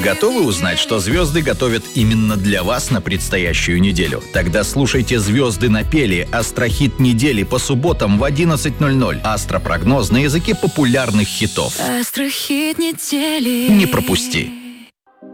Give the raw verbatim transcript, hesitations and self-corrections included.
Готовы узнать, что звезды готовят именно для вас на предстоящую неделю? Тогда слушайте «Звезды напели» — астрохит недели по субботам в одиннадцать ноль ноль. Астропрогноз на языке популярных хитов. Астрохит недели. Не пропусти!